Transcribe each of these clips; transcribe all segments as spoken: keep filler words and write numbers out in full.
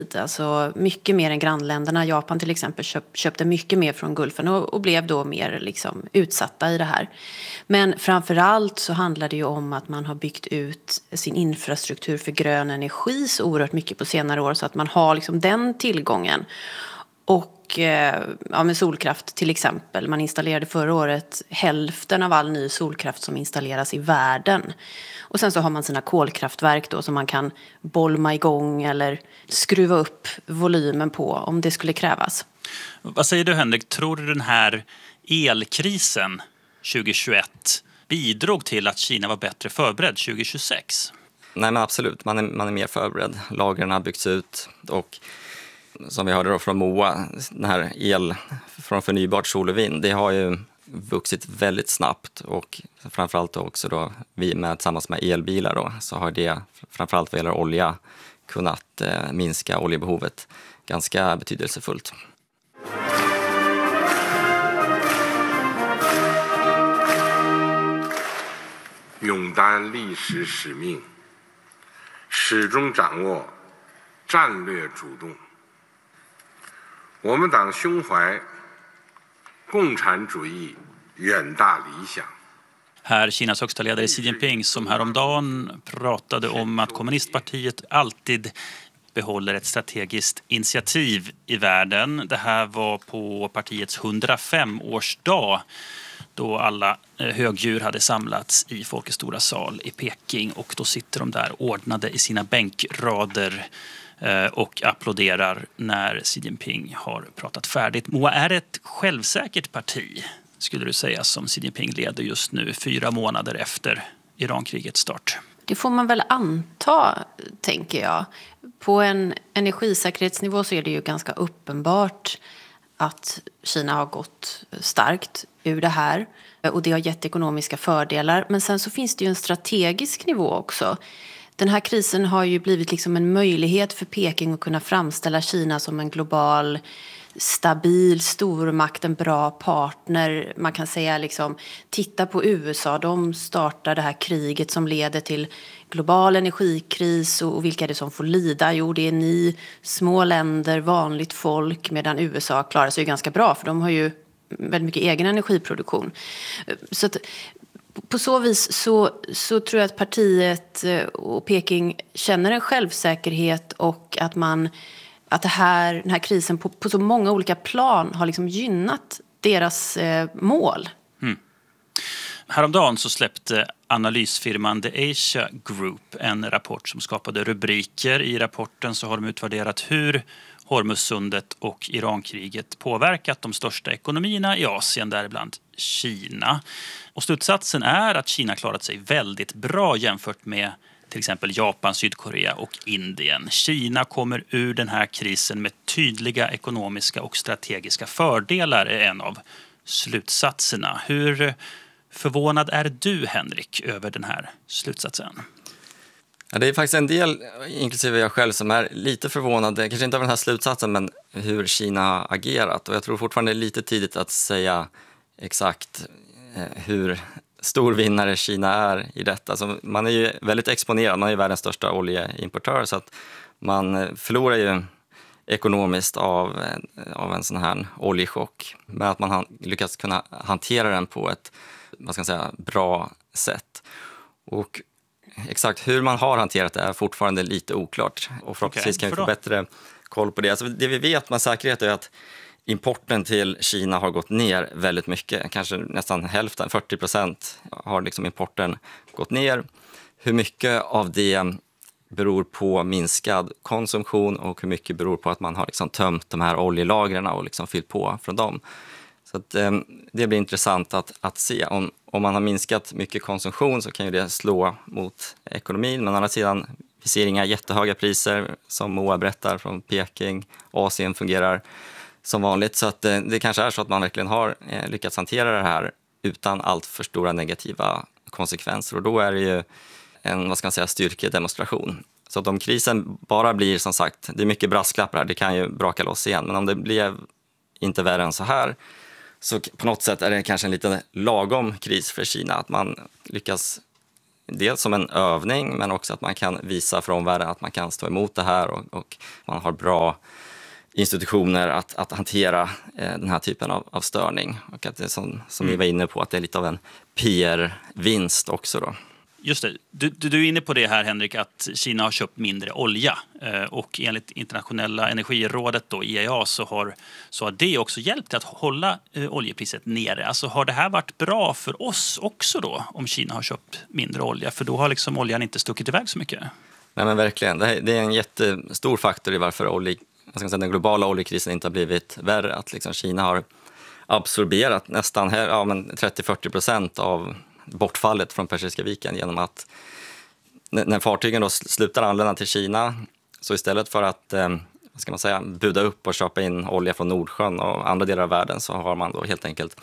Alltså mycket mer än grannländerna. Japan till exempel köp, köpte mycket mer från Gulfen och, och blev då mer liksom utsatta i det här. Men framförallt så handlar det ju om att man har byggt ut sin infrastruktur för grön energi så oerhört mycket på senare år så att man har liksom den tillgången. Och ja, med solkraft till exempel. Man installerade förra året hälften av all ny solkraft som installeras i världen. Och sen så har man sina kolkraftverk då som man kan bolma igång eller skruva upp volymen på om det skulle krävas. Vad säger du, Henrik? Tror du den här elkrisen tjugohundratjugoett bidrog till att Kina var bättre förberedd tjugohundratjugosex? Nej, men absolut. Man är, man är mer förberedd. Lagren har byggts ut och som vi hörde då från Moa, den här el från förnybart sol och vind, det har ju vuxit väldigt snabbt och framförallt också då vi med tillsammans med elbilar då, så har det framförallt vad gäller olja kunnat eh, minska oljebehovet ganska betydelsefullt. 勇担历史使命，始终掌握战略主动。我们党胸怀共产主义远大理想。 Här Kinas högsta ledare Xi Jinping som häromdagen pratade om att kommunistpartiet alltid behåller ett strategiskt initiativ i världen. Det här var på partiets hundrafem-årsdag då alla högdjur hade samlats i Folkets stora sal i Peking och då sitter de där ordnade i sina bänkrader och applåderar när Xi Jinping har pratat färdigt. Moa, är det ett självsäkert parti, skulle du säga, som Xi Jinping leder just nu fyra månader efter Irankrigets start? Det får man väl anta, tänker jag. På en energisäkerhetsnivå så är det ju ganska uppenbart att Kina har gått starkt ur det här. Och det har gett ekonomiska fördelar. Men sen så finns det ju en strategisk nivå också. Den här krisen har ju blivit liksom en möjlighet för Peking att kunna framställa Kina som en global, stabil stormakt, en bra partner. Man kan säga liksom, titta på U S A, de startar det här kriget som leder till global energikris och vilka är det som får lida? Jo, det är ni, små länder, vanligt folk, medan U S A klarar sig ju ganska bra för de har ju väldigt mycket egen energiproduktion. Så att på så vis så, så tror jag att partiet och Peking känner en självsäkerhet och att man att det här, den här krisen på, på så många olika plan har liksom gynnat deras eh, mål. Mm. Häromdagen så släppte analysfirman The Asia Group en rapport som skapade rubriker. I rapporten så har de utvärderat hur Hormuzsundet och Irankriget påverkat de största ekonomierna i Asien, däribland Kina. Och slutsatsen är att Kina klarat sig väldigt bra jämfört med till exempel Japan, Sydkorea och Indien. Kina kommer ur den här krisen med tydliga ekonomiska och strategiska fördelar, är en av slutsatserna. Hur förvånad är du, Henrik, över den här slutsatsen? Ja, det är faktiskt en del, inklusive jag själv, som är lite förvånade, kanske inte av den här slutsatsen, men hur Kina har agerat. Och jag tror fortfarande det är lite tidigt att säga exakt eh, hur stor vinnare Kina är i detta. Så man är ju väldigt exponerad, man är ju världens största oljeimportör, så att man förlorar ju ekonomiskt av, av en sån här oljechock. Men att man har lyckats kunna hantera den på ett, vad ska man säga, bra sätt. Och exakt hur man har hanterat det är fortfarande lite oklart. Och förhoppningsvis kan vi få bättre koll på det. Alltså det vi vet med säkerhet är att importen till Kina har gått ner väldigt mycket. Kanske nästan hälften, fyrtio procent har liksom importen gått ner. Hur mycket av det beror på minskad konsumtion och hur mycket beror på att man har liksom tömt de här oljelagren och liksom fyllt på från dem. Så att, eh, det blir intressant att, att se. Om, om man har minskat mycket konsumtion så kan ju det slå mot ekonomin. Men å andra sidan, vi ser inga jättehöga priser som Moa berättar från Peking. Asien fungerar som vanligt. Så att, eh, det kanske är så att man verkligen har eh, lyckats hantera det här utan allt för stora negativa konsekvenser. Och då är det ju en, vad ska man säga, styrkedemonstration. Så att om krisen bara blir, som sagt, det är mycket brasklappar här, det kan ju braka loss igen. Men om det blir inte värre än så här, så på något sätt är det kanske en liten lagom kris för Kina. Att man lyckas dels som en övning, men också att man kan visa för omvärlden att man kan stå emot det här och, och man har bra institutioner att, att hantera eh, den här typen av, av störning. Och att det är som, som mm. vi var inne på, att det är lite av en P R-vinst också då. Just det. Du, du, du är inne på det här, Henrik, att Kina har köpt mindre olja. Eh, och enligt internationella energirådet, då, I E A, så har, så har det också hjälpt till att hålla eh, oljepriset nere. Alltså, har det här varit bra för oss också då, om Kina har köpt mindre olja? För då har liksom oljan inte stuckit iväg så mycket. Nej, men verkligen. Det, är, det är en jättestor faktor i varför olje, jag ska säga, den globala oljekrisen inte har blivit värre. Att liksom Kina har absorberat nästan ja, men trettio till fyrtio procent av bortfallet från Persiska viken genom att när fartygen då slutar anlända till Kina, så istället för att eh, vad ska man säga, buda upp och köpa in olja från Nordsjön och andra delar av världen, så har man då helt enkelt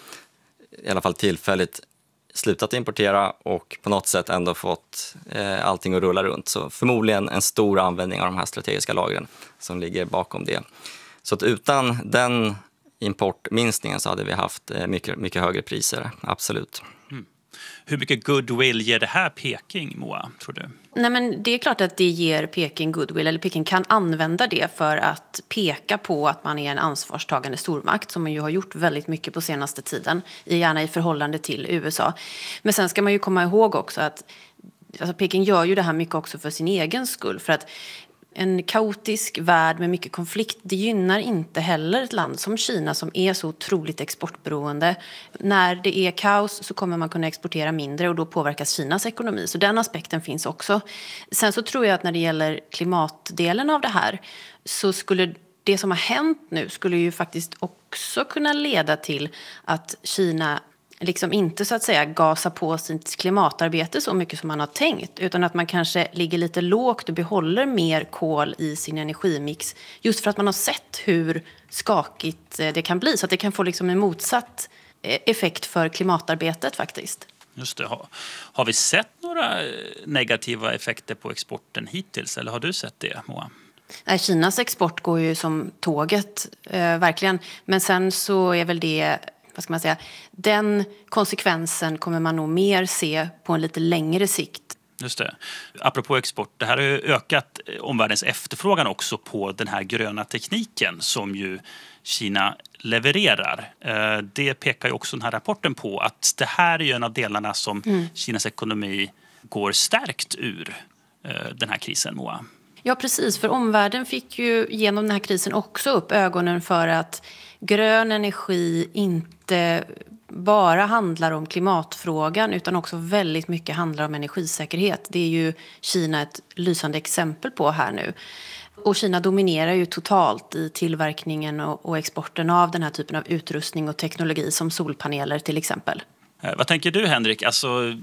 i alla fall tillfälligt slutat importera och på något sätt ändå fått eh, allting att rulla runt. Så förmodligen en stor användning av de här strategiska lagren som ligger bakom det. Så att utan den importminskningen så hade vi haft eh, mycket, mycket högre priser, absolut. Mm. Hur mycket goodwill ger det här Peking, Moa, tror du? Nej, men det är klart att det ger Peking goodwill, eller Peking kan använda det för att peka på att man är en ansvarstagande stormakt, som man ju har gjort väldigt mycket på senaste tiden, gärna i förhållande till U S A. Men sen ska man ju komma ihåg också att alltså Peking gör ju det här mycket också för sin egen skull, för att en kaotisk värld med mycket konflikt, det gynnar inte heller ett land som Kina som är så otroligt exportberoende. När det är kaos så kommer man kunna exportera mindre och då påverkas Kinas ekonomi. Så den aspekten finns också. Sen så tror jag att när det gäller klimatdelen av det här, så skulle det som har hänt nu skulle ju faktiskt också kunna leda till att Kina liksom inte så att säga gasa på sitt klimatarbete så mycket som man har tänkt, utan att man kanske ligger lite lågt och behåller mer kol i sin energimix, just för att man har sett hur skakigt det kan bli, så att det kan få liksom en motsatt effekt för klimatarbetet faktiskt. Just det. Har, har vi sett några negativa effekter på exporten hittills, eller har du sett det, Moa? Nej, Kinas export går ju som tåget, eh, verkligen. Men sen så är väl det, vad ska man säga, den konsekvensen kommer man nog mer se på en lite längre sikt. Just det. Apropå export, det här har ju ökat omvärldens efterfrågan också på den här gröna tekniken som ju Kina levererar. Det pekar ju också den här rapporten på, att det här är ju en av delarna som mm. Kinas ekonomi går stärkt ur den här krisen, Moa. Ja, precis. För omvärlden fick ju genom den här krisen också upp ögonen för att grön energi inte bara handlar om klimatfrågan utan också väldigt mycket handlar om energisäkerhet. Det är ju Kina ett lysande exempel på här nu. Och Kina dominerar ju totalt i tillverkningen och, och exporten av den här typen av utrustning och teknologi som solpaneler till exempel. Vad tänker du, Henrik? Alltså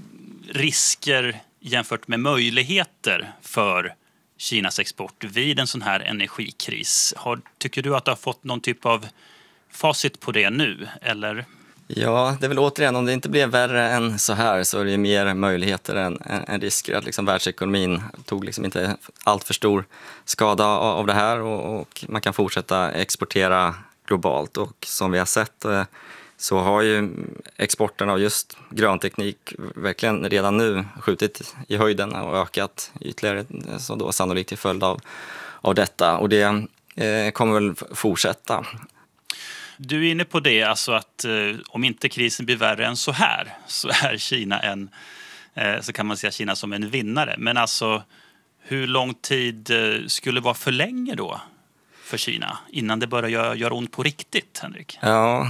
risker jämfört med möjligheter för Kinas export vid en sån här energikris. Har, tycker du att du har fått någon typ av facit på det nu, eller? Ja, det är väl återigen, om det inte blev värre än så här så är det mer möjligheter än, än risker. Att liksom världsekonomin tog liksom inte allt för stor skada av det här och, och man kan fortsätta exportera globalt. Och som vi har sett så har ju exporten av just grön teknik verkligen redan nu skjutit i höjden och ökat ytterligare, så då sannolikt till följd av, av detta. Och det eh, kommer väl fortsätta. Du är inne på det, alltså att eh, om inte krisen blir värre än så här så är Kina en, eh, så kan man säga Kina som en vinnare. Men alltså hur lång tid eh, skulle vara för länge då för Kina innan det börjar göra, göra ont på riktigt, Henrik? Ja,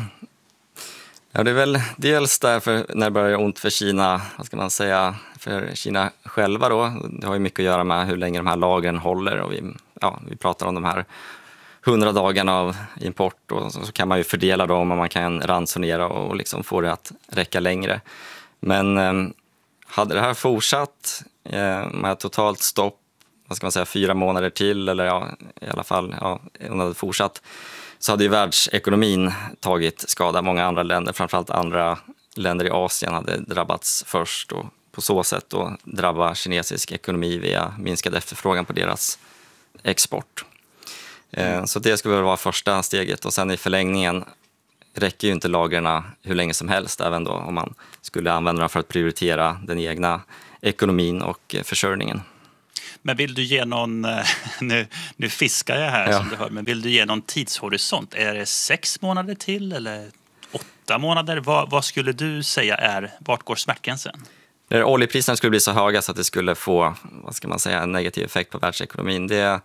ja, det är väl dels därför när det börjar göra ont för Kina, vad ska man säga, för Kina själva då. Det har ju mycket att göra med hur länge de här lagren håller och vi, ja, vi pratar om de här hundra dagarna av import och så kan man ju fördela dem och man kan ransonera och liksom få det att räcka längre. Men eh, hade det här fortsatt eh, med totalt stopp, vad ska man säga, fyra månader till eller ja, i alla fall, ja, om det hade fortsatt, så hade ju världsekonomin tagit skada. Många andra länder, framförallt andra länder i Asien, hade drabbats först och på så sätt då drabba kinesisk ekonomi via minskad efterfrågan på deras export. Så det skulle vara första steget och sen i förlängningen räcker ju inte lagren hur länge som helst, även då om man skulle använda dem för att prioritera den egna ekonomin och försörjningen. Men vill du ge någon, nu, nu fiskar jag här ja. som du hör, men vill du ge någon tidshorisont? Är det sex månader till eller åtta månader? Vad, vad skulle du säga är, vart går smärtgränsen? När oljepriserna skulle bli så höga så att det skulle få, vad ska man säga, en negativ effekt på världsekonomin. Det,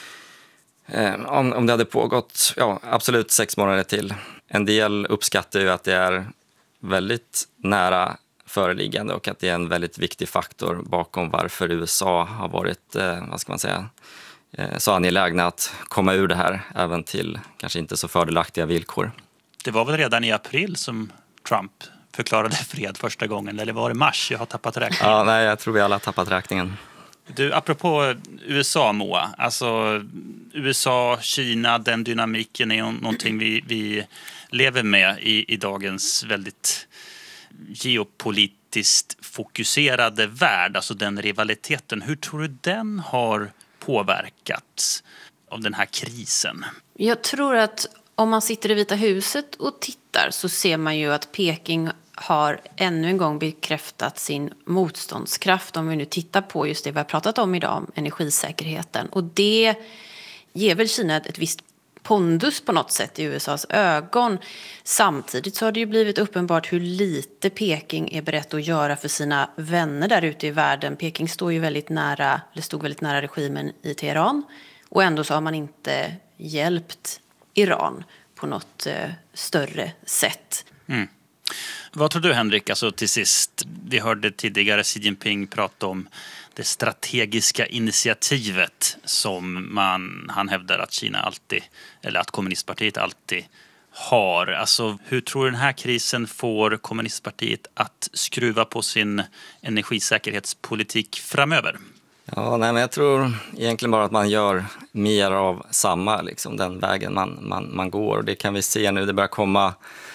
eh, om, om det hade pågått, ja, absolut sex månader till. En del uppskattar ju att det är väldigt nära föreliggande och att det är en väldigt viktig faktor bakom varför U S A har varit, eh, vad ska man säga, eh, så angelägna att komma ur det här även till kanske inte så fördelaktiga villkor. Det var väl redan i april som Trump förklarade fred första gången, eller var det mars? Jag har tappat räkningen. Ja, nej, jag tror vi alla har tappat räkningen. Du, apropå U S A, Moa, alltså U S A, Kina, den dynamiken är någonting vi, vi lever med i, i dagens väldigt geopolitiskt fokuserade värld, alltså den rivaliteten. Hur tror du den har påverkats av den här krisen? Jag tror att om man sitter i Vita huset och tittar så ser man ju att Peking har ännu en gång bekräftat sin motståndskraft, om vi nu tittar på just det vi har pratat om idag, om energisäkerheten. Och det ger väl Kina ett visst pondus på något sätt i U S A:s ögon. Samtidigt så har det ju blivit uppenbart hur lite Peking är berett att göra för sina vänner där ute i världen. Peking står ju väldigt nära, eller stod väldigt nära regimen i Teheran, och ändå så har man inte hjälpt Iran på något eh, större sätt. Mm. Vad tror du, Henrik? Alltså till sist, vi hörde tidigare Xi Jinping prata om det strategiska initiativet som man, han hävdar att Kina alltid, eller att kommunistpartiet alltid har. Alltså, hur tror du den här krisen får kommunistpartiet att skruva på sin energisäkerhetspolitik framöver? Ja, nej, men jag tror egentligen bara att man gör mer av samma, liksom, den vägen man, man, man går. Och det kan vi se nu, det börjar komma,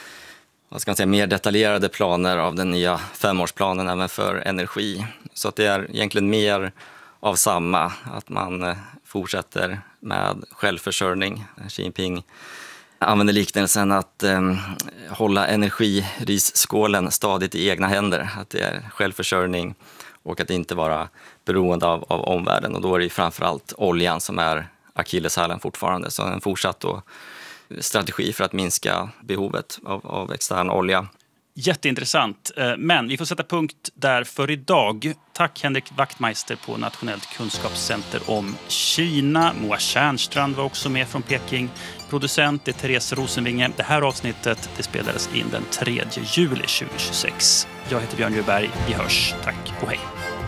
vad ska man säga, mer detaljerade planer av den nya femårsplanen även för energi. Så att det är egentligen mer av samma, att man fortsätter med självförsörjning. Xi Jinping använder liknelsen att eh, hålla energirisskålen stadigt i egna händer. Att det är självförsörjning och att inte vara beroende av, av omvärlden. Och då är det framförallt oljan som är akilleshälen fortfarande. Så en fortsatt då strategi för att minska behovet av, av extern olja. Jätteintressant, men vi får sätta punkt där för idag. Tack Henrik Wachtmeister på Nationellt kunskapscenter om Kina. Moa Tjärnstrand var också med från Peking. Producent är Therese Rosenvinge. Det här avsnittet det spelades in den tredje juli tjugohundratjugosex. Jag heter Björn Djurberg. Vi hörs. Tack och hej.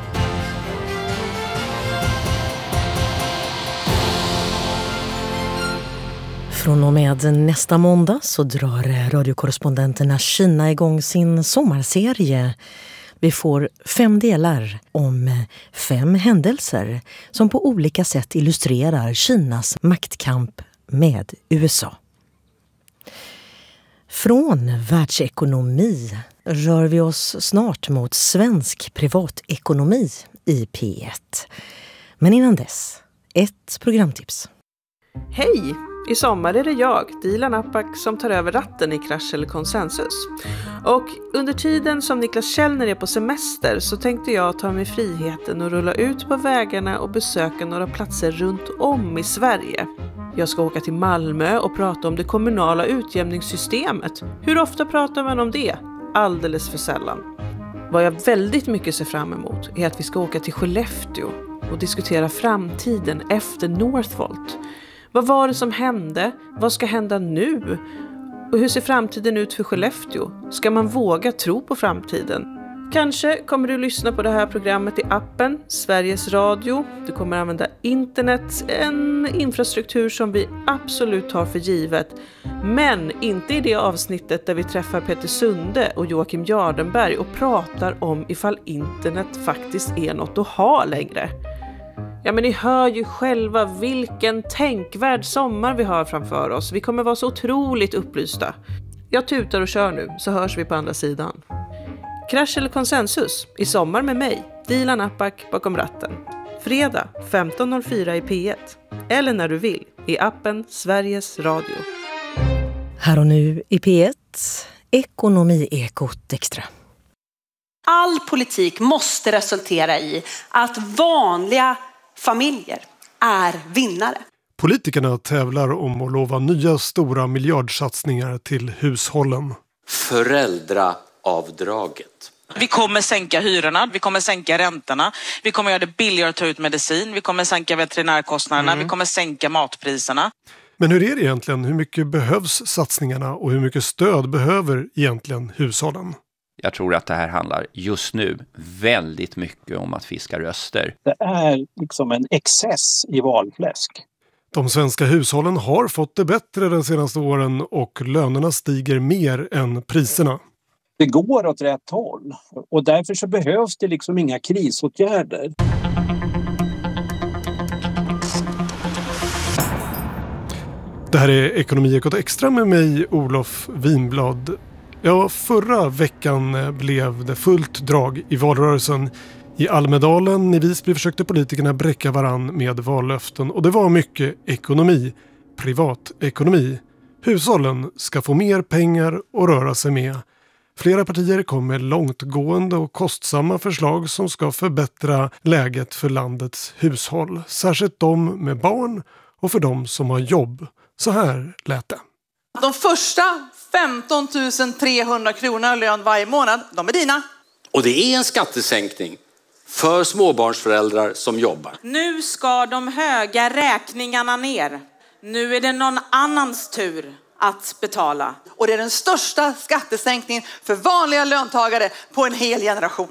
Från och med nästa måndag så drar radiokorrespondenterna Kina igång sin sommarserie. Vi får fem delar om fem händelser som på olika sätt illustrerar Kinas maktkamp med U S A. Från världsekonomi rör vi oss snart mot svensk privatekonomi i P ett. Men innan dess, ett programtips. Hej! I sommar är det jag, Dilan Apak, som tar över ratten i Krasch eller Konsensus. Och under tiden som Niklas Källner är på semester så tänkte jag ta mig friheten att rulla ut på vägarna och besöka några platser runt om i Sverige. Jag ska åka till Malmö och prata om det kommunala utjämningssystemet. Hur ofta pratar man om det? Alldeles för sällan. Vad jag väldigt mycket ser fram emot är att vi ska åka till Skellefteå och diskutera framtiden efter Northvolt. Vad var det som hände? Vad ska hända nu? Och hur ser framtiden ut för Skellefteå? Ska man våga tro på framtiden? Kanske kommer du lyssna på det här programmet i appen Sveriges Radio. Du kommer använda internet, en infrastruktur som vi absolut tar för givet. Men inte i det avsnittet där vi träffar Peter Sunde och Joakim Jardenberg och pratar om ifall internet faktiskt är något att ha längre. Ja, men ni hör ju själva vilken tänkvärd sommar vi har framför oss. Vi kommer vara så otroligt upplysta. Jag tutar och kör nu, så hörs vi på andra sidan. Krasch eller Konsensus i sommar med mig, Dilan Apak bakom ratten. Fredag femton noll fyra i P ett. Eller när du vill i appen Sveriges Radio. Här och nu i P ett, Ekonomi Ekot Extra. All politik måste resultera i att vanliga familjer är vinnare. Politikerna tävlar om att lova nya stora miljardsatsningar till hushållen. Föräldraavdraget. Vi kommer sänka hyrorna, vi kommer sänka räntorna, vi kommer göra det billigare att ta ut medicin, vi kommer sänka veterinärkostnaderna, mm. vi kommer sänka matpriserna. Men hur är det egentligen? Hur mycket behövs satsningarna och hur mycket stöd behöver egentligen hushållen? Jag tror att det här handlar just nu väldigt mycket om att fiska röster. Det är liksom en excess i valfläsk. De svenska hushållen har fått det bättre de senaste åren och lönerna stiger mer än priserna. Det går åt rätt håll och därför så behövs det liksom inga krisåtgärder. Det här är Ekonomiekot Extra med mig, Olof Winblad. Ja, förra veckan blev det fullt drag i valrörelsen. I Almedalen i Visby försökte politikerna bräcka varann med vallöften och det var mycket ekonomi, privatekonomi. Hushållen ska få mer pengar att röra sig med. Flera partier kom med långtgående och kostsamma förslag som ska förbättra läget för landets hushåll. Särskilt de med barn och för de som har jobb. Så här lät det. De första femton tusen trehundra kronor lön varje månad, de är dina. Och det är en skattesänkning för småbarnsföräldrar som jobbar. Nu ska de höga räkningarna ner. Nu är det någon annans tur att betala. Och det är den största skattesänkningen för vanliga löntagare på en hel generation.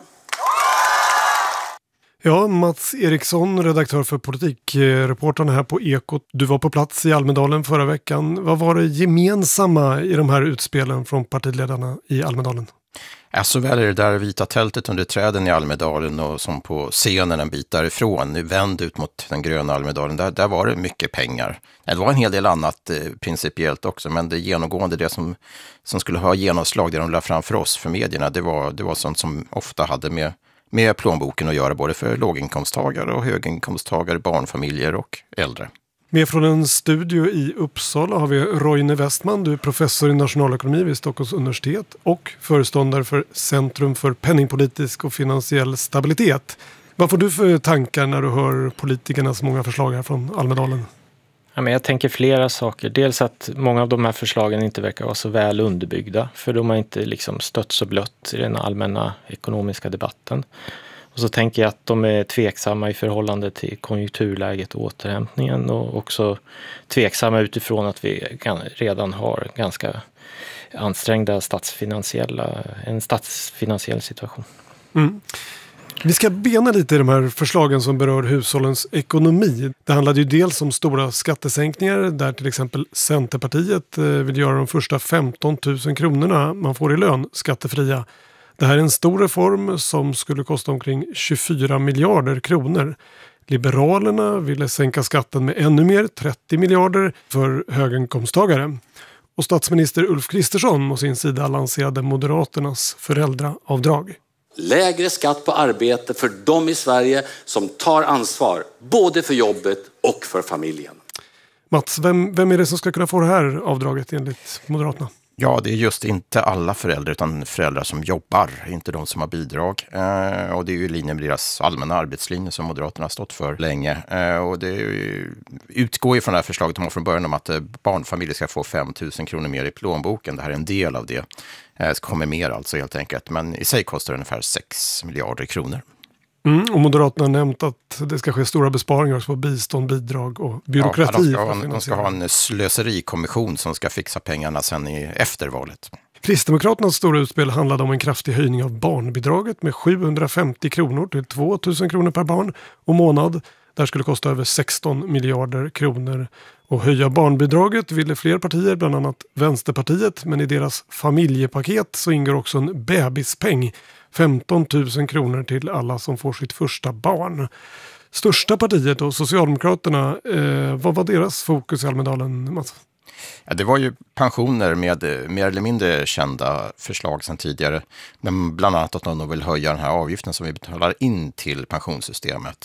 Ja, Mats Eriksson, redaktör för politikreportarna här på Ekot. Du var på plats i Almedalen förra veckan. Vad var det gemensamma i de här utspelen från partiledarna i Almedalen? Ja, såväl är det där vita tältet under träden i Almedalen och som på scenen en bit därifrån, nu vänd ut mot den gröna Almedalen, där, där var det mycket pengar. Det var en hel del annat eh, principiellt också, men det genomgående, det som, som skulle ha genomslag, det de lade fram för oss, för medierna, det var, det var sånt som ofta hade med, med plånboken att göra, både för låginkomsttagare och höginkomsttagare, barnfamiljer och äldre. Med från en studio i Uppsala har vi Roine Westman. Du är professor i nationalekonomi vid Stockholms universitet och föreståndare för Centrum för penningpolitisk och finansiell stabilitet. Vad får du för tankar när du hör politikernas många förslag här från Almedalen? Ja, men jag tänker flera saker. Dels att många av de här förslagen inte verkar vara så väl underbyggda, för de har inte liksom stött så blött i den allmänna ekonomiska debatten. Och så tänker jag att de är tveksamma i förhållande till konjunkturläget och återhämtningen, och också tveksamma utifrån att vi redan har ganska ansträngda statsfinansiella, en statsfinansiell situation. Mm. Vi ska bena lite i de här förslagen som berör hushållens ekonomi. Det handlade ju dels om stora skattesänkningar där till exempel Centerpartiet vill göra de första femton tusen kronorna man får i lön skattefria. Det här är en stor reform som skulle kosta omkring tjugofyra miljarder kronor. Liberalerna ville sänka skatten med ännu mer, trettio miljarder för höginkomsttagare. Och statsminister Ulf Kristersson å sin sida lanserade Moderaternas föräldraavdrag. Lägre skatt på arbete för de i Sverige som tar ansvar, både för jobbet och för familjen. Mats, vem, vem är det som ska kunna få det här avdraget enligt Moderaterna? Ja, det är just inte alla föräldrar utan föräldrar som jobbar, inte de som har bidrag. Eh, och det är ju i linje med deras allmänna arbetslinje som Moderaterna har stått för länge. Eh, och det ju, utgår ju från det här förslaget de har från början om att eh, barnfamiljer ska få fem tusen kronor mer i plånboken. Det här är en del av det. Eh, ska komma mer alltså helt enkelt. Men i sig kostar det ungefär sex miljarder kronor. Mm, och Moderaterna har nämnt att det ska ske stora besparingar också på bistånd, bidrag och byråkrati. Ja, de, ska ha en, de ska ha en slöserikommission som ska fixa pengarna sen i eftervalet. Kristdemokraternas stora utspel handlade om en kraftig höjning av barnbidraget med sjuhundrafemtio kronor till tvåtusen kronor per barn och månad. Där skulle kosta över sexton miljarder kronor. Och höja barnbidraget ville fler partier, bland annat Vänsterpartiet, men i deras familjepaket så ingår också en bebispeng. femton tusen kronor till alla som får sitt första barn. Största partiet och Socialdemokraterna, eh, vad var deras fokus i Almedalen, Mats? Ja, det var ju pensioner med mer eller mindre kända förslag sedan tidigare. Men bland annat att de vill höja den här avgiften som vi betalar in till pensionssystemet.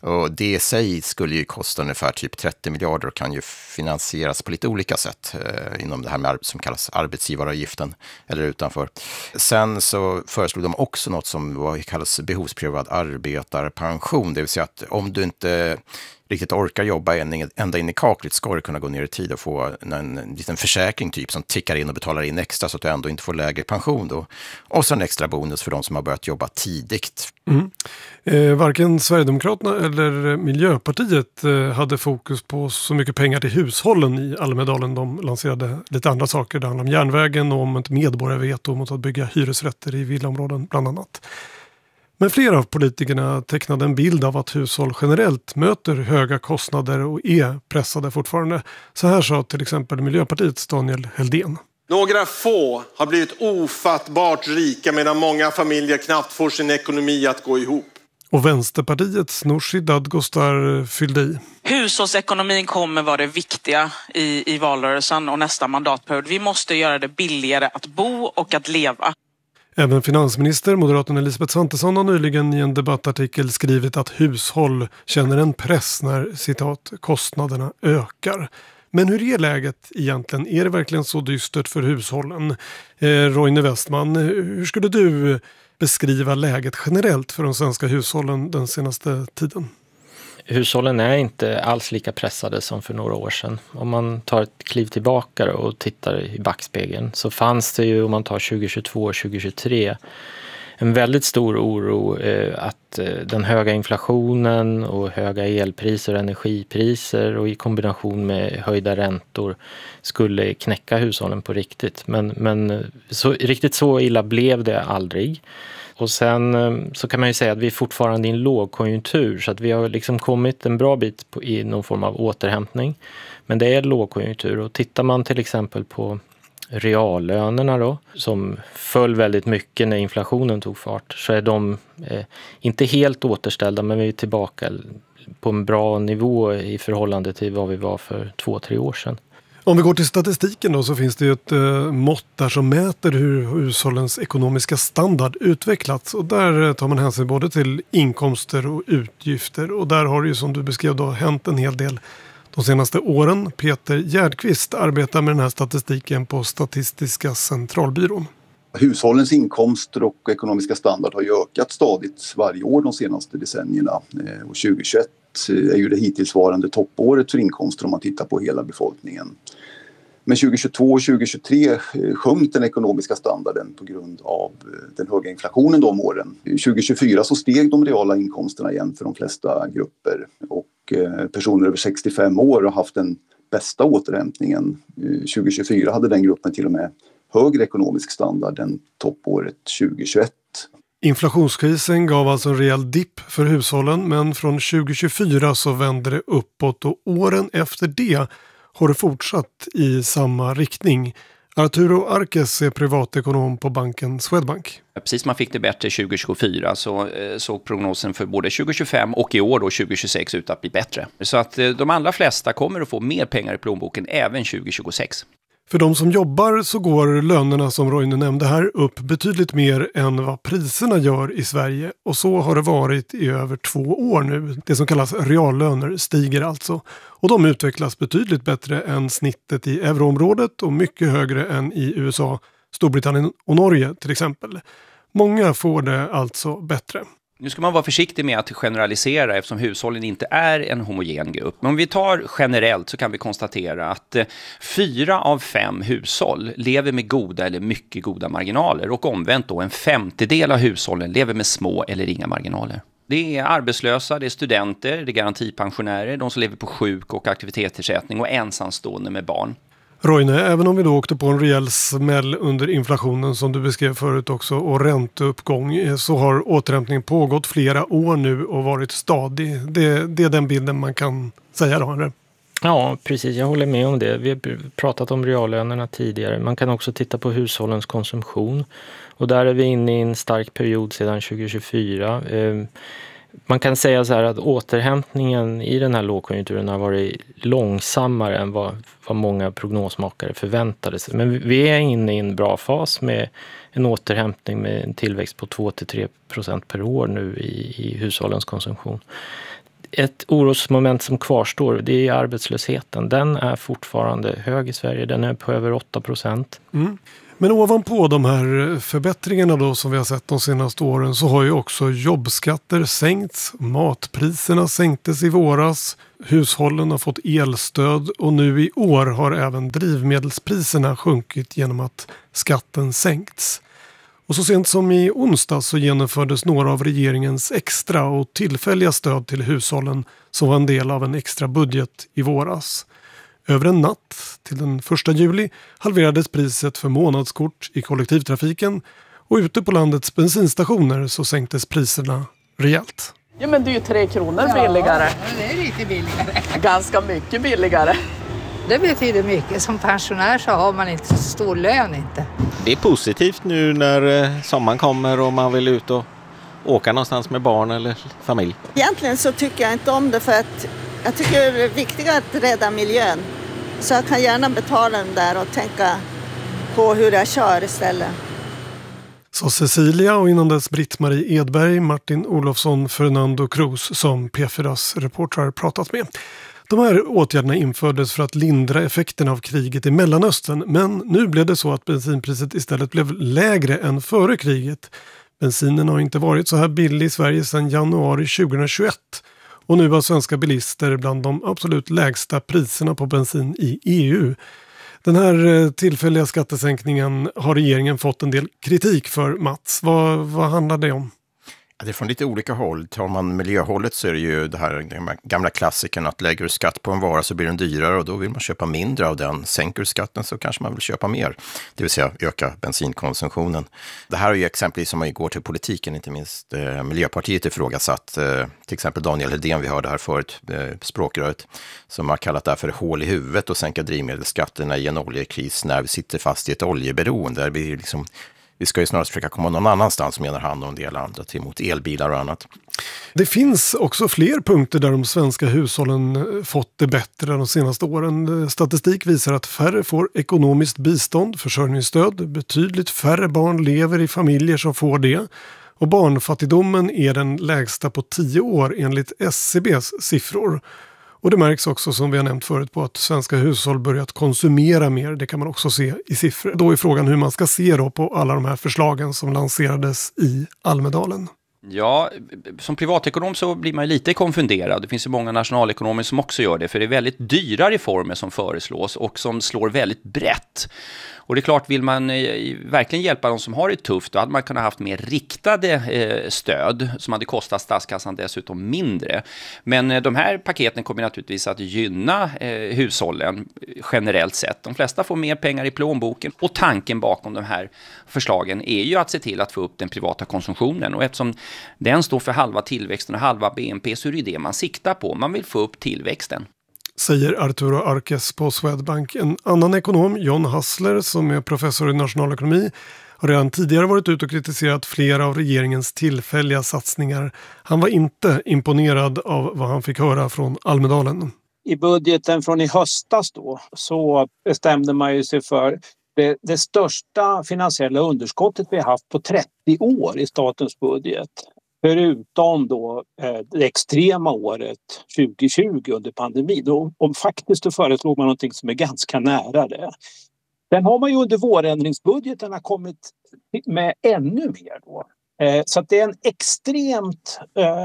Och det i sig skulle ju kosta ungefär typ trettio miljarder och kan ju finansieras på lite olika sätt eh, inom det här med som kallas arbetsgivaravgiften eller utanför. Sen så föreslog de också något som vad kallas behovsprövad arbetarpension, det vill säga att om du inte riktigt orkar jobba ända in i kaklet ska du kunna gå ner i tid och få en, en liten försäkring typ som tickar in och betalar in extra så att du ändå inte får lägre pension då. Och så en extra bonus för de som har börjat jobba tidigt. Mm. Eh, varken Sverigedemokraterna eller Miljöpartiet eh, hade fokus på så mycket pengar till hushållen i Almedalen. De lanserade lite andra saker. Det handlar om järnvägen och om ett medborgarveto mot att bygga hyresrätter i villaområden bland annat. Men flera av politikerna tecknade en bild av att hushåll generellt möter höga kostnader och är pressade fortfarande. Så här sa till exempel Miljöpartiets Daniel Heldén. Några få har blivit ofattbart rika medan många familjer knappt får sin ekonomi att gå ihop. Och Vänsterpartiets Nooshi Dadgostar fyllde i. Hushållsekonomin kommer vara det viktiga i, i valrörelsen och nästa mandatperiod. Vi måste göra det billigare att bo och att leva. Även finansminister, moderaten Elisabeth Svantesson, har nyligen i en debattartikel skrivit att hushåll känner en press när, citat, kostnaderna ökar. Men hur är läget egentligen? Är det verkligen så dystert för hushållen? Eh, Roine Westman, hur skulle du beskriva läget generellt för de svenska hushållen den senaste tiden? Hushållen är inte alls lika pressade som för några år sedan. Om man tar ett kliv tillbaka och tittar i backspegeln så fanns det ju, om man tar tjugohundratjugotvå och tjugohundratjugotre, en väldigt stor oro eh, att eh, den höga inflationen och höga elpriser och energipriser och i kombination med höjda räntor skulle knäcka hushållen på riktigt. Men, men så, riktigt så illa blev det aldrig. Och sen så kan man ju säga att vi är fortfarande i en lågkonjunktur så att vi har liksom kommit en bra bit på, i någon form av återhämtning. Men det är lågkonjunktur och tittar man till exempel på reallönerna då som föll väldigt mycket när inflationen tog fart så är de eh, inte helt återställda men vi är tillbaka på en bra nivå i förhållande till vad vi var för två, tre år sedan. Om vi går till statistiken då så finns det ju ett eh, mått där som mäter hur hushållens ekonomiska standard utvecklats. Och där tar man hänsyn både till inkomster och utgifter. Och där har det ju som du beskrev då hänt en hel del de senaste åren. Peter Gärdqvist arbetar med den här statistiken på Statistiska centralbyrån. Hushållens inkomster och ekonomiska standard har ju ökat stadigt varje år de senaste decennierna. Och tjugohundratjugoett är ju det hittillsvarande toppåret för inkomster om man tittar på hela befolkningen. Men tjugohundratjugotvå och tjugohundratjugotre sjönk den ekonomiska standarden på grund av den höga inflationen de åren. tjugohundratjugofyra så steg de reala inkomsterna igen för de flesta grupper och personer över sextiofem år har haft den bästa återhämtningen. tjugohundratjugofyra hade den gruppen till och med högre ekonomisk standard än toppåret tjugohundratjugoett. Inflationskrisen gav alltså en rejäl dipp för hushållen men från tjugohundratjugofyra så vände det uppåt och åren efter det har det fortsatt i samma riktning. Arturo Arques är privatekonom på banken Swedbank. Precis, man fick det bättre tjugohundratjugofyra så såg prognosen för både tjugohundratjugofem och i år då tjugohundratjugosex ut att bli bättre. Så att de allra flesta kommer att få mer pengar i plånboken även tjugohundratjugosex. För de som jobbar så går lönerna som Roine nämnde här upp betydligt mer än vad priserna gör i Sverige. Och så har det varit i över två år nu. Det som kallas reallöner stiger alltså. Och de utvecklas betydligt bättre än snittet i euroområdet och mycket högre än i U S A, Storbritannien och Norge till exempel. Många får det alltså bättre. Nu ska man vara försiktig med att generalisera eftersom hushållen inte är en homogen grupp. Men om vi tar generellt så kan vi konstatera att eh, fyra av fem hushåll lever med goda eller mycket goda marginaler. Och omvänt då en femtedel av hushållen lever med små eller inga marginaler. Det är arbetslösa, det är studenter, det är garantipensionärer, de som lever på sjuk- och aktivitetsersättning och ensamstående med barn. Roine, även om vi då åkte på en rejäl smäll under inflationen som du beskrev förut också och ränteuppgång så har återhämtningen pågått flera år nu och varit stadig. Det, det är den bilden man kan säga då, eller? Ja, precis. Jag håller med om det. Vi har pratat om reallönerna tidigare. Man kan också titta på hushållens konsumtion och där är vi inne i en stark period sedan tjugohundratjugofyra. Man kan säga så här att återhämtningen i den här lågkonjunkturen har varit långsammare än vad, vad många prognosmakare förväntade sig. Men vi är inne i en bra fas med en återhämtning med en tillväxt på två till tre procent per år nu i, i hushållens konsumtion. Ett orosmoment som kvarstår, det är arbetslösheten. Den är fortfarande hög i Sverige, den är på över åtta procent. Mm. Men ovanpå de här förbättringarna då som vi har sett de senaste åren så har ju också jobbskatter sänkts, matpriserna sänktes i våras, hushållen har fått elstöd och nu i år har även drivmedelspriserna sjunkit genom att skatten sänkts. Och så sent som i onsdag så genomfördes några av regeringens extra och tillfälliga stöd till hushållen som var en del av en extra budget i våras. Över en natt till den första juli halverades priset för månadskort i kollektivtrafiken och ute på landets bensinstationer så sänktes priserna rejält. Ja, men det är ju tre kronor billigare. Ja, det är lite billigare. Ganska mycket billigare. Det betyder mycket. Som pensionär så har man inte så stor lön inte. Det är positivt nu när sommaren kommer och man vill ut och åka någonstans med barn eller familj. Egentligen så tycker jag inte om det för att jag tycker det är viktigare att rädda miljön. Så jag kan gärna betala den där och tänka på hur jag kör istället. Så Cecilia och innan dess Britt-Marie Edberg, Martin Olofsson, Fernando Cruz som P fyras reportrar pratat med. De här åtgärderna infördes för att lindra effekterna av kriget i Mellanöstern, men nu blev det så att bensinpriset istället blev lägre än före kriget. Bensinen har inte varit så här billig i Sverige sedan januari tjugohundratjugoett och nu har svenska bilister bland de absolut lägsta priserna på bensin i E U. Den här tillfälliga skattesänkningen har regeringen fått en del kritik för, Mats. Vad, vad handlar det om? Det är från lite olika håll. Tar man miljöhållet så är det ju det här gamla klassiken att lägger du skatt på en vara så blir den dyrare och då vill man köpa mindre av den. Sänker du skatten så kanske man vill köpa mer, det vill säga öka bensinkonsumtionen. Det här är ju exempelvis som man går till politiken, inte minst eh, Miljöpartiet ifrågasatt. Eh, till exempel Daniel Hedén, vi hörde här förut, eh, språkröret, som har kallat det här för hål i huvudet och sänka drivmedelsskatterna i en oljekris när vi sitter fast i ett oljeberoende. Där vi liksom Vi ska ju snarare försöka komma någon annanstans, menar han och en del andra, till mot elbilar och annat. Det finns också fler punkter där de svenska hushållen fått det bättre de senaste åren. Statistik visar att färre får ekonomiskt bistånd, försörjningsstöd. Betydligt färre barn lever i familjer som får det. Och barnfattigdomen är den lägsta på tio år enligt S C B:s siffror. Och det märks också, som vi har nämnt förut, på att svenska hushåll börjat konsumera mer. Det kan man också se i siffror. Då är frågan hur man ska se då på alla de här förslagen som lanserades i Almedalen. Ja, som privatekonom så blir man lite konfunderad. Det finns ju många nationalekonomer som också gör det. För det är väldigt dyra reformer som föreslås och som slår väldigt brett. Och det är klart, vill man eh, verkligen hjälpa de som har det tufft, då hade man kunnat haft mer riktade eh, stöd som hade kostat statskassan dessutom mindre. Men eh, de här paketen kommer naturligtvis att gynna eh, hushållen generellt sett. De flesta får mer pengar i plånboken och tanken bakom de här förslagen är ju att se till att få upp den privata konsumtionen. Och eftersom den står för halva tillväxten och halva B N P så är det det man siktar på. Man vill få upp tillväxten. Säger Arturo Arques på Swedbank. En annan ekonom, John Hassler, som är professor i nationalekonomi, har redan tidigare varit ute och kritiserat flera av regeringens tillfälliga satsningar. Han var inte imponerad av vad han fick höra från Almedalen. I budgeten från i höstas då så bestämde man ju sig för det, det största finansiella underskottet vi har haft på trettio år i statens budget. Förutom då eh, det extrema året tjugohundratjugo under pandemin. Och, och faktiskt då föreslog man någonting som är ganska nära det. Sen har man ju under vårändringsbudgeterna kommit med ännu mer då. Eh, så att det är en extremt eh,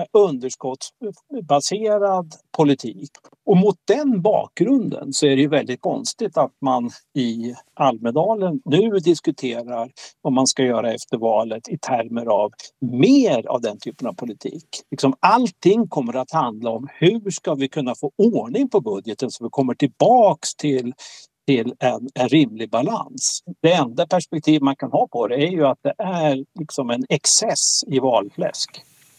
underskottsbaserad politik. Och mot den bakgrunden så är det ju väldigt konstigt att man i Almedalen nu diskuterar vad man ska göra efter valet i termer av mer av den typen av politik. Liksom allting kommer att handla om hur ska vi kunna få ordning på budgeten så vi kommer tillbaks till till en, en rimlig balans. Det enda perspektiv man kan ha på det är ju att det är liksom en excess i valfläsk.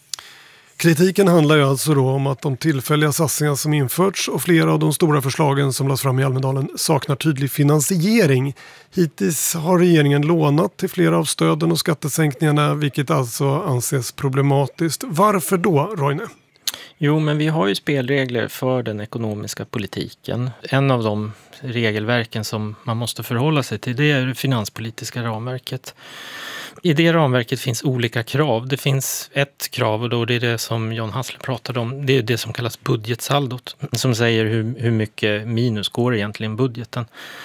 Kritiken handlar ju alltså då om att de tillfälliga satsningar som införts och flera av de stora förslagen som lades fram i Almedalen saknar tydlig finansiering. Hittills har regeringen lånat till flera av stöden och skattesänkningarna, vilket alltså anses problematiskt. Varför då, Roine? Jo, men vi har ju spelregler för den ekonomiska politiken. En av de regelverken som man måste förhålla sig till, det är det finanspolitiska ramverket. I det ramverket finns olika krav. Det finns ett krav och då det är det som John Hassler pratade om. Det är det som kallas budgetsaldot som säger hur, hur mycket minus går egentligen budgeten.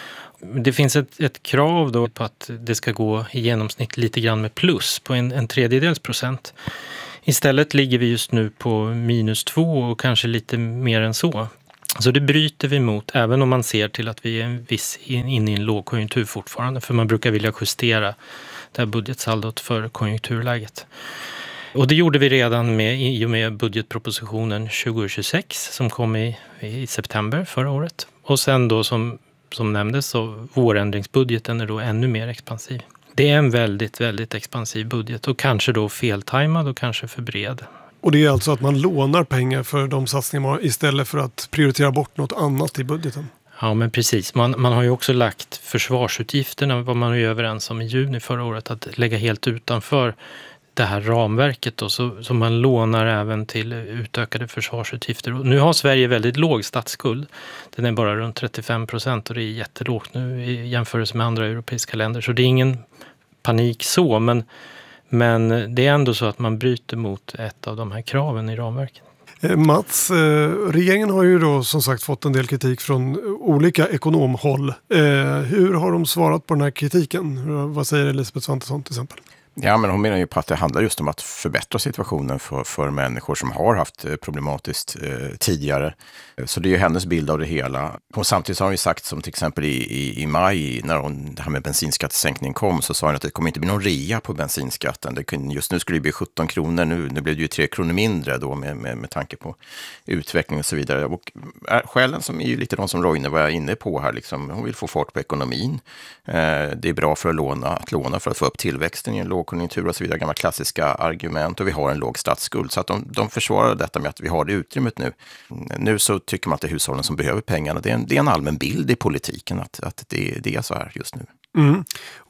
Det finns ett, ett krav då på att det ska gå i genomsnitt lite grann med plus på en, en tredjedels procent. Istället ligger vi just nu på minus två och kanske lite mer än så. Så det bryter vi mot även om man ser till att vi är en viss in, in i en lågkonjunktur fortfarande. För man brukar vilja justera det här budgetsaldot för konjunkturläget. Och det gjorde vi redan med, i och med budgetpropositionen tjugohundratjugosex som kom i, i september förra året. Och sen då som, som nämndes så vårändringsbudgeten är då ännu mer expansiv. Det är en väldigt, väldigt expansiv budget och kanske då feltajmad och kanske för bred. Och det är alltså att man lånar pengar för de satsningarna istället för att prioritera bort något annat i budgeten? Ja, men precis. Man, man har ju också lagt försvarsutgifterna, vad man är överens om i juni förra året, att lägga helt utanför det här ramverket då, så, så man lånar även till utökade försvarsutgifter. Och nu har Sverige väldigt låg statsskuld. Den är bara runt trettiofem procent och det är jättelågt nu i jämförelse med andra europeiska länder. Så det är ingen panik så, men, men det är ändå så att man bryter mot ett av de här kraven i ramverket. Mats, regeringen har ju då som sagt fått en del kritik från olika ekonomhåll. Hur har de svarat på den här kritiken? Vad säger Elisabeth Svantesson till exempel? Ja, men hon menar ju på att det handlar just om att förbättra situationen för, för människor som har haft problematiskt eh, tidigare. Så det är ju hennes bild av det hela. Och samtidigt har hon ju sagt, som till exempel i, i, i maj när hon, det här med bensinskattesänkning kom, så sa hon att det kommer inte bli någon rea på bensinskatten. Det, just nu skulle det bli sjutton kronor, nu, nu blev det ju tre kronor mindre då med, med, med tanke på utveckling och så vidare. Och skälen som är ju lite de som Roine var inne på här, liksom, hon vill få fart på ekonomin. Eh, det är bra för att låna, att låna för att få upp tillväxten i en lågkonjunktur och så vidare, gamla klassiska argument, och vi har en låg statsskuld. Så att de, de försvarar detta med att vi har det utrymmet nu. Nu så tycker man att det är hushållen som behöver pengarna. Det är en, det är en allmän bild i politiken att, att det, det är så här just nu. Mm.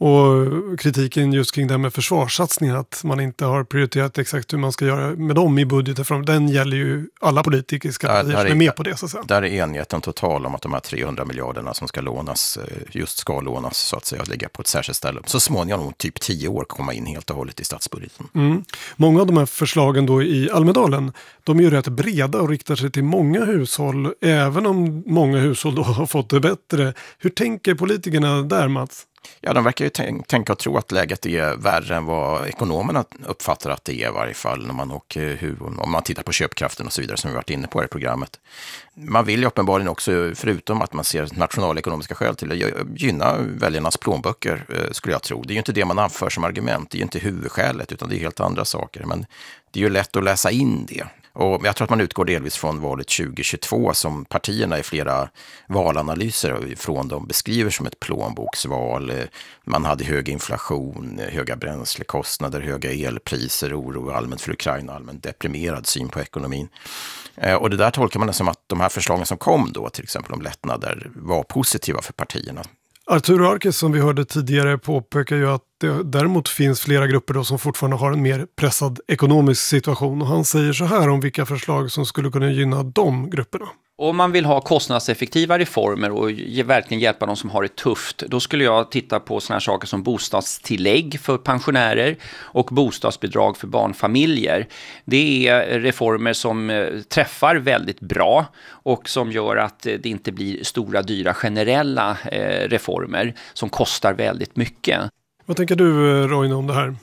Och kritiken just kring det här med försvarssatsningar, att man inte har prioriterat exakt hur man ska göra med dem i budgeten, för den gäller ju alla politiska partier som är med på det så att säga. Där är enigheten total om att de här trehundra miljarderna som ska lånas, just ska lånas så att säga, och ligga på ett särskilt ställe. Så småningom, typ tio år, komma in helt och hållet i statsbudgeten. Mm. Många av de här förslagen då i Almedalen, de är ju rätt breda och riktar sig till många hushåll, även om många hushåll då har fått det bättre. Hur tänker politikerna där, Mats? Ja, de verkar ju tänk, tänka och tro att läget är värre än vad ekonomerna uppfattar att det är i varje fall när man, och hur, om man tittar på köpkraften och så vidare som vi varit inne på i programmet. Man vill ju uppenbarligen också, förutom att man ser nationalekonomiska skäl till att gynna väljarnas plånböcker, skulle jag tro. Det är ju inte det man anför som argument, det är ju inte huvudskälet utan det är helt andra saker. Men det är ju lätt att läsa in det. Och jag tror att man utgår delvis från valet tjugohundratjugotvå som partierna i flera valanalyser från dem beskriver som ett plånboksval. Man hade hög inflation, höga bränslekostnader, höga elpriser, oro allmänt för Ukraina, allmänt deprimerad syn på ekonomin. Och det där tolkar man som att de här förslagen som kom då, till exempel om lättnader, var positiva för partierna. Arturo Arques, som vi hörde tidigare, påpekar ju att det däremot finns flera grupper då som fortfarande har en mer pressad ekonomisk situation. Och han säger så här om vilka förslag som skulle kunna gynna de grupperna. Om man vill ha kostnadseffektiva reformer och verkligen hjälpa de som har det tufft, då skulle jag titta på såna här saker som bostadstillägg för pensionärer och bostadsbidrag för barnfamiljer. Det är reformer som träffar väldigt bra och som gör att det inte blir stora, dyra generella reformer som kostar väldigt mycket. Vad tänker du, Roine, om det här?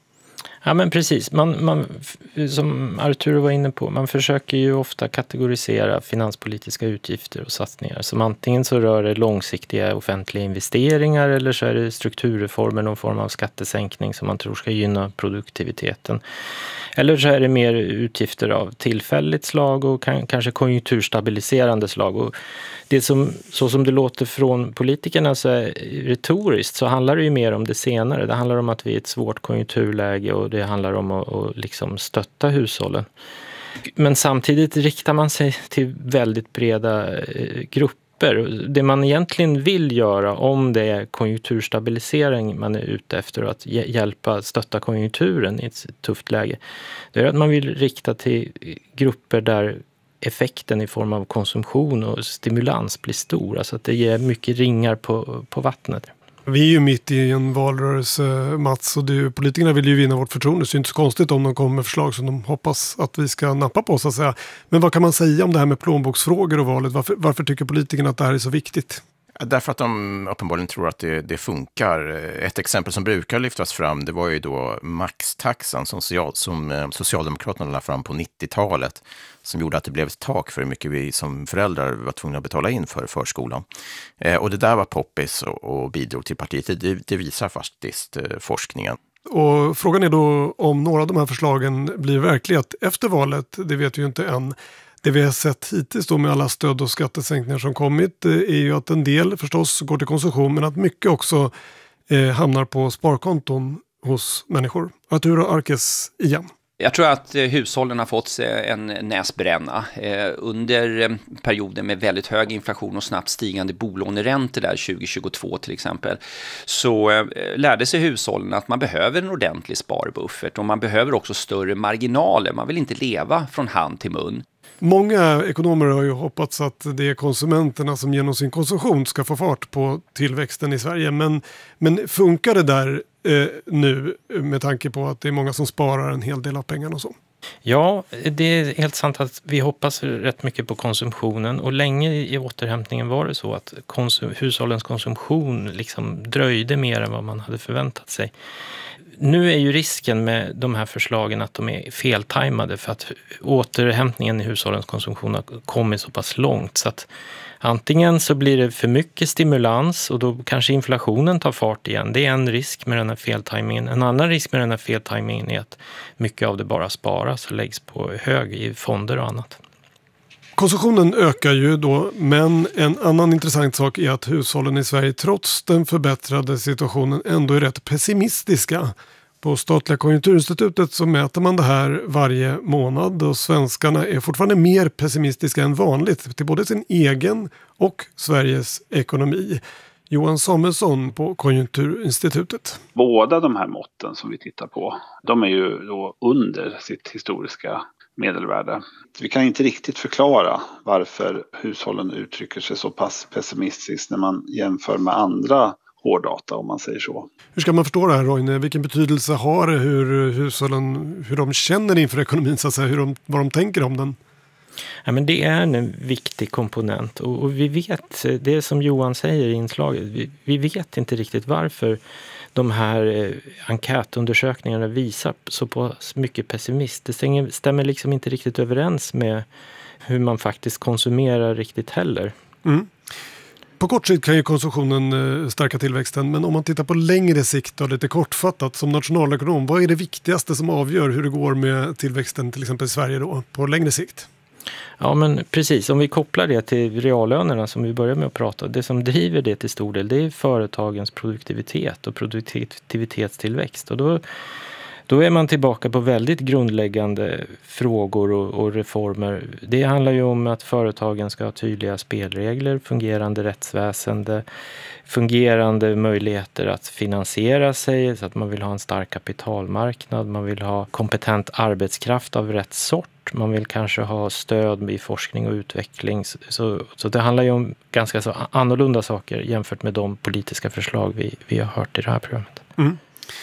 Ja, men precis. Man, man, som Arturo var inne på, man försöker ju ofta kategorisera finanspolitiska utgifter och satsningar. Som antingen så rör det långsiktiga offentliga investeringar eller så är det strukturreformer, någon form av skattesänkning som man tror ska gynna produktiviteten. Eller så är det mer utgifter av tillfälligt slag och kan, kanske konjunkturstabiliserande slag. Och det som, så som det låter från politikerna så är retoriskt så handlar det ju mer om det senare. Det handlar om att vi är i ett svårt konjunkturläge och det handlar om att, att liksom stötta hushållen. Men samtidigt riktar man sig till väldigt breda eh, grupper. Det man egentligen vill göra om det är konjunkturstabilisering man är ute efter att hjälpa stötta konjunkturen i ett tufft läge, det är att man vill rikta till grupper där effekten i form av konsumtion och stimulans blir stor. Alltså att det ger mycket ringar på, på vattnet. Vi är ju mitt i en valrörelse, Mats, och det, politikerna vill ju vinna vårt förtroende, så det är inte så konstigt om de kommer med förslag som de hoppas att vi ska nappa på, så att säga. Men vad kan man säga om det här med plånboksfrågor och valet? Varför, varför tycker politikerna att det här är så viktigt? Därför att de uppenbarligen tror att det, det funkar. Ett exempel som brukar lyftas fram, det var ju då maxtaxan som, social, som Socialdemokraterna lade fram på nittiotalet, som gjorde att det blev ett tak för hur mycket vi som föräldrar var tvungna att betala in för förskolan. Eh, och det där var poppis och, och bidrog till partiet. Det, det visar faktiskt eh, forskningen. Och frågan är då om några av de här förslagen blir verklighet efter valet. Det vet vi ju inte än. Det vi har sett hittills då med alla stöd- och skattesänkningar som kommit är ju att en del förstås går till konsumtion, men att mycket också eh, hamnar på sparkonton hos människor. Arturo Arkes igen. Jag tror att hushållen har fått en näsbränna under perioden med väldigt hög inflation och snabbt stigande bolåneräntor där tjugo tjugotvå till exempel. Så lärde sig hushållen att man behöver en ordentlig sparbuffert och man behöver också större marginaler. Man vill inte leva från hand till mun. Många ekonomer har ju hoppats att det är konsumenterna som genom sin konsumtion ska få fart på tillväxten i Sverige. Men, men funkar det där eh, nu med tanke på att det är många som sparar en hel del av pengarna och så? Ja, det är helt sant att vi hoppas rätt mycket på konsumtionen, och länge i återhämtningen var det så att konsum- hushållens konsumtion liksom dröjde mer än vad man hade förväntat sig. Nu är ju risken med de här förslagen att de är feltajmade, för att återhämtningen i hushållens konsumtion har kommit så pass långt så att antingen så blir det för mycket stimulans och då kanske inflationen tar fart igen. Det är en risk med den här feltajmingen. En annan risk med den här feltajmingen är att mycket av det bara sparas och läggs på hög i fonder och annat. Konsumtionen ökar ju då, men en annan intressant sak är att hushållen i Sverige trots den förbättrade situationen ändå är rätt pessimistiska. På Statliga konjunkturinstitutet så mäter man det här varje månad, och svenskarna är fortfarande mer pessimistiska än vanligt till både sin egen och Sveriges ekonomi. Johan Samuelsson på Konjunkturinstitutet. Båda de här måtten som vi tittar på, de är ju då under sitt historiska medelvärde. Vi kan inte riktigt förklara varför hushållen uttrycker sig så pass pessimistiskt när man jämför med andra hårddata, om man säger så. Hur ska man förstå det här, Roine? Vilken betydelse har det hur hushållen, hur de känner inför ekonomin, så att säga, hur de, vad de tänker om den? Ja, men det är en viktig komponent, och, och vi vet, det är som Johan säger i inslaget, vi, vi vet inte riktigt varför de här eh, enkätundersökningarna visar så på mycket pessimism. Det stämmer, stämmer liksom inte riktigt överens med hur man faktiskt konsumerar riktigt heller. Mm. På kort sikt kan ju konsumtionen eh, stärka tillväxten, men om man tittar på längre sikt och lite kortfattat som nationalekonom, vad är det viktigaste som avgör hur det går med tillväxten till exempel i Sverige då, på längre sikt? Ja, men precis. Om vi kopplar det till reallönerna som vi börjar med att prata, det som driver det till stor del, det är företagens produktivitet och produktivitetstillväxt. Och då, då är man tillbaka på väldigt grundläggande frågor och, och reformer. Det handlar ju om att företagen ska ha tydliga spelregler, fungerande rättsväsende, fungerande möjligheter att finansiera sig, så att man vill ha en stark kapitalmarknad, man vill ha kompetent arbetskraft av rätt sort. Man vill kanske ha stöd i forskning och utveckling. Så, så det handlar ju om ganska så annorlunda saker jämfört med de politiska förslag vi, vi har hört i det här programmet. Mm.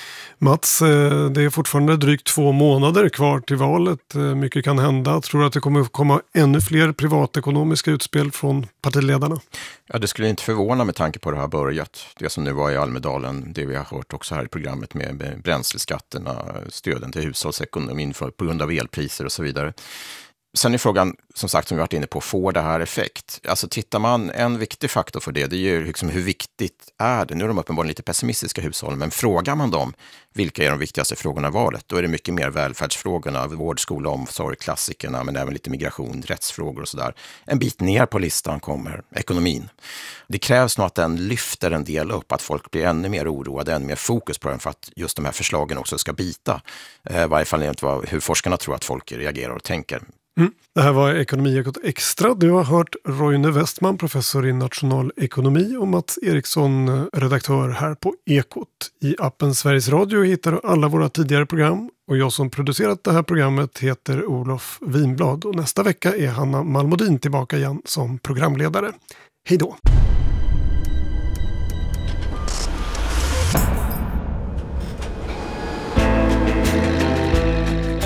Mats, det är fortfarande drygt två månader kvar till valet. Mycket kan hända. Tror du att det kommer komma ännu fler privatekonomiska utspel från partiledarna? Ja, det skulle inte förvåna med tanke på det här börjat. Det som nu var i Almedalen, det vi har hört också här i programmet med bränsleskatterna, stöden till hushållsekonomin för, på grund av elpriser och så vidare. Sen är frågan, som sagt, som vi varit inne på, får det här effekt? Alltså tittar man, en viktig faktor för det, det är ju liksom hur viktigt är det? Nu är de uppenbarligen lite pessimistiska hushållen, men frågar man dem vilka är de viktigaste frågorna i valet, då är det mycket mer välfärdsfrågorna, vård, skola, omsorg, klassikerna, men även lite migration, rättsfrågor och sådär. En bit ner på listan kommer ekonomin. Det krävs nog att den lyfter en del upp, att folk blir ännu mer oroade, ännu mer fokus på den för att just de här förslagen också ska bita. Eh, I varje fall inte vad, hur forskarna tror att folk reagerar och tänker. Mm. Det här var Ekonomiekot Extra. Du har hört Roine Westman, professor i nationalekonomi, och Mats Eriksson, redaktör här på Ekot. I appen Sveriges Radio hittar du alla våra tidigare program, och jag som producerat det här programmet heter Olof Vinblad, och nästa vecka är Hanna Malmodin tillbaka igen som programledare. Hej då!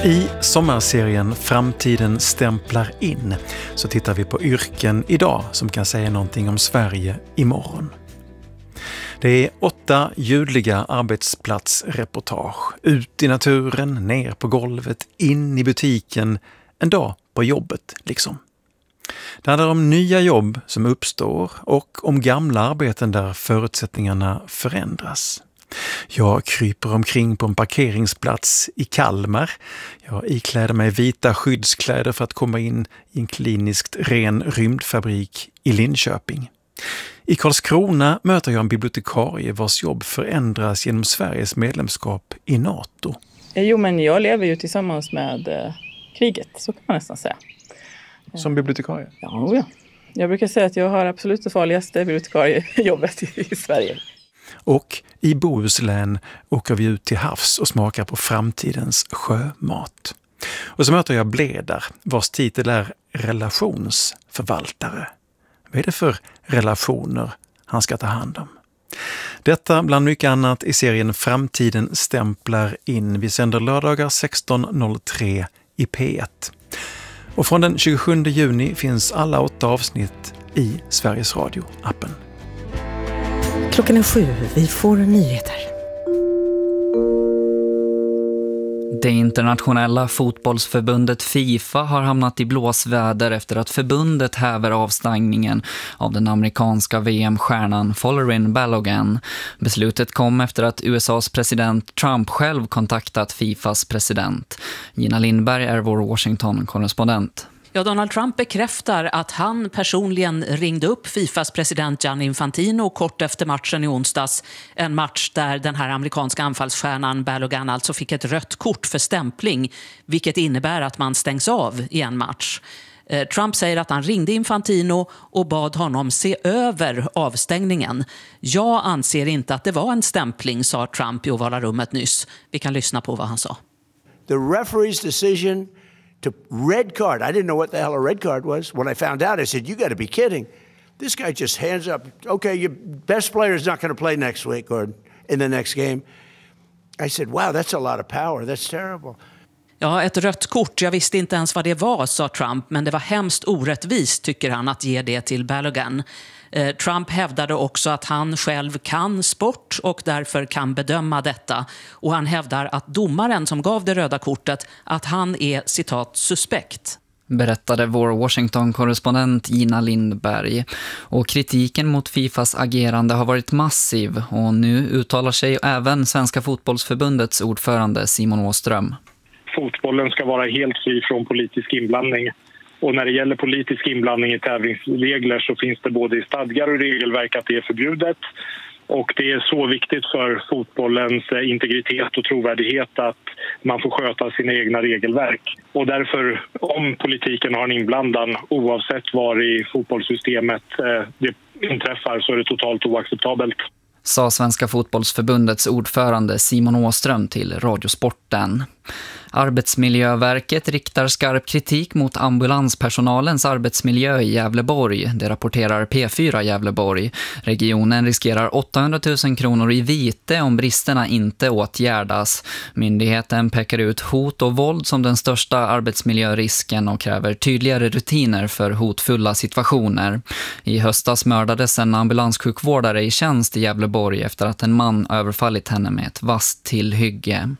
I sommarserien Framtiden stämplar in så tittar vi på yrken idag som kan säga någonting om Sverige imorgon. Det är åtta ljudliga arbetsplatsreportage. Ut i naturen, ner på golvet, in i butiken, en dag på jobbet liksom. Det handlar om nya jobb som uppstår och om gamla arbeten där förutsättningarna förändras. Jag kryper omkring på en parkeringsplats i Kalmar. Jag ikläder mig vita skyddskläder för att komma in i en kliniskt ren rymdfabrik i Linköping. I Karlskrona möter jag en bibliotekarie vars jobb förändras genom Sveriges medlemskap i NATO. Jo, men jag lever ju tillsammans med eh, kriget, så kan man nästan säga. Som bibliotekarie? Ja, ja. Jag brukar säga att jag har absolut det farligaste bibliotekariejobbet i, i Sverige. Och i Bohuslän åker vi ut till havs och smakar på framtidens sjömat. Och så möter jag Bledar, vars titel är relationsförvaltare. Vad är det för relationer han ska ta hand om? Detta bland mycket annat i serien Framtiden stämplar in. Vi sänder lördagar sexton noll tre i P ett. Och från den tjugosjunde juni finns alla åtta avsnitt i Sveriges Radio-appen. Klockan är sju, vi får nyheter. Det internationella fotbollsförbundet FIFA har hamnat i blåsväder efter att förbundet häver avstängningen av den amerikanska V M-stjärnan Folarin Balogun. Beslutet kom efter att U S A:s president Trump själv kontaktat FIFAs president. Gina Lindberg är vår Washington-korrespondent. Ja, Donald Trump bekräftar att han personligen ringde upp FIFAs president Gianni Infantino kort efter matchen i onsdags. En match där den här amerikanska anfallsstjärnan Balogun alltså fick ett rött kort för stämpling, vilket innebär att man stängs av i en match. Trump säger att han ringde Infantino och bad honom se över avstängningen. Jag anser inte att det var en stämpling, sa Trump i ovala rummet nyss. Vi kan lyssna på vad han sa. The referee's decision to red card. I didn't know what the hell a red card was. When I found out, I said, you got to be kidding. This guy just hands up. Okay, your best player is not going to play next week or in the next game. I said, wow, that's a lot of power. That's terrible. Ja, ett rött kort. Jag visste inte ens vad det var, sa Trump. Men det var hemskt orättvist, tycker han, att ge det till Balogun. Eh, Trump hävdade också att han själv kan sport och därför kan bedöma detta. Och han hävdar att domaren som gav det röda kortet, att han är, citat, suspekt. Berättade vår Washington-korrespondent Gina Lindberg. Och kritiken mot FIFAs agerande har varit massiv och nu uttalar sig även Svenska fotbollsförbundets ordförande Simon Åström. Fotbollen ska vara helt fri från politisk inblandning. Och när det gäller politisk inblandning i tävlingsregler så finns det både i stadgar och regelverk att det är förbjudet. Och det är så viktigt för fotbollens integritet och trovärdighet att man får sköta sina egna regelverk. Och därför, om politiken har en inblandan, oavsett var i fotbollssystemet det inträffar, så är det totalt oacceptabelt. Sa Svenska fotbollsförbundets ordförande Simon Åström till Radiosporten. Arbetsmiljöverket riktar skarp kritik mot ambulanspersonalens arbetsmiljö i Gävleborg. Det rapporterar P fyra Gävleborg. Regionen riskerar åttahundratusen kronor i vite om bristerna inte åtgärdas. Myndigheten pekar ut hot och våld som den största arbetsmiljörisken och kräver tydligare rutiner för hotfulla situationer. I höstas mördades en ambulanssjukvårdare i tjänst i Gävleborg efter att en man överfallit henne med ett vasst tillhygge.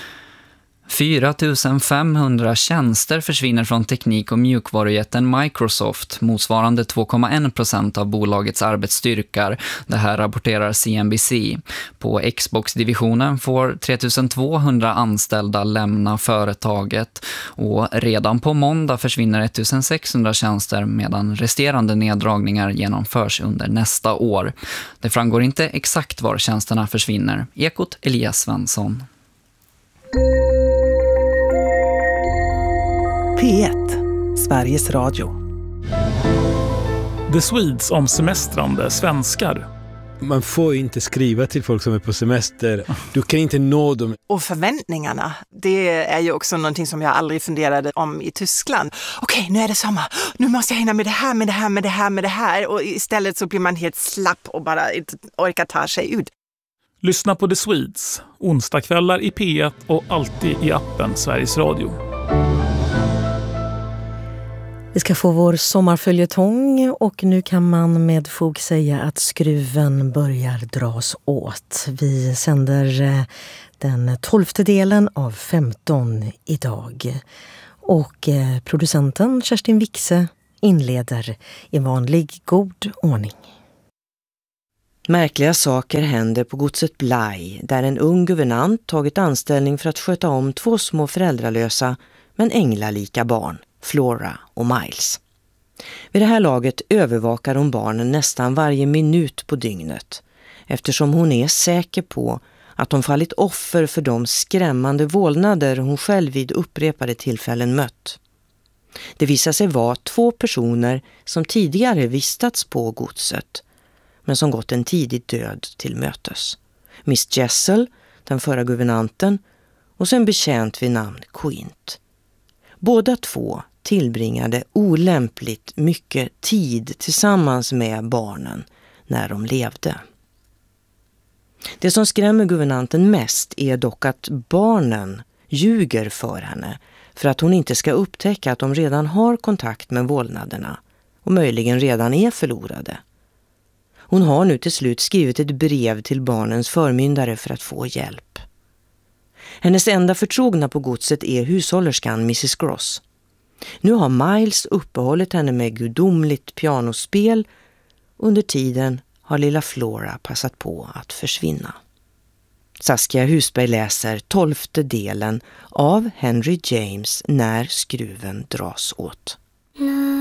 fyra tusen femhundra tjänster försvinner från teknik- och mjukvarujätten Microsoft, motsvarande två komma en procent av bolagets arbetsstyrkar. Det här rapporterar C N B C. På Xbox-divisionen får tre tusen tvåhundra anställda lämna företaget och redan på måndag försvinner ett tusen sexhundra tjänster medan resterande neddragningar genomförs under nästa år. Det framgår inte exakt var tjänsterna försvinner. Ekot Elias Svensson. P ett, Sveriges Radio. The Swedes om semestrande svenskar. Man får inte skriva till folk som är på semester. Du kan inte nå dem. Och förväntningarna, det är ju också någonting som jag aldrig funderade om i Tyskland. Okej, nu är det sommar. Nu måste jag hinna med det här, med det här, med det här, med det här. Och istället så blir man helt slapp och bara inte orkar ta sig ut. Lyssna på The Swedes, onsdagskvällar i P ett och alltid i appen Sveriges Radio. Vi ska få vår sommarföljetong och nu kan man med fog säga att skruven börjar dras åt. Vi sänder den tolfte delen av femton idag. Och producenten Kerstin Wixe inleder i vanlig god ordning. Märkliga saker händer på godset Bly, där en ung guvernant tagit anställning för att sköta om två små föräldralösa men änglalika barn, Flora och Miles. Vid det här laget övervakar hon barnen nästan varje minut på dygnet, eftersom hon är säker på att de fallit offer för de skrämmande vålnader hon själv vid upprepade tillfällen mött. Det visar sig vara två personer som tidigare vistats på godset, men som gått en tidig död till mötes. Miss Jessel, den förra guvernanten, och sen betjänt vid namn Quint. Båda två tillbringade olämpligt mycket tid tillsammans med barnen när de levde. Det som skrämmer guvernanten mest är dock att barnen ljuger för henne för att hon inte ska upptäcka att de redan har kontakt med vålnaderna och möjligen redan är förlorade. Hon har nu till slut skrivit ett brev till barnens förmyndare för att få hjälp. Hennes enda förtrogna på godset är hushållerskan missus Gross. Nu har Miles uppehållit henne med gudomligt pianospel. Under tiden har lilla Flora passat på att försvinna. Saskia Husberg läser tolfte delen av Henry James När skruven dras åt.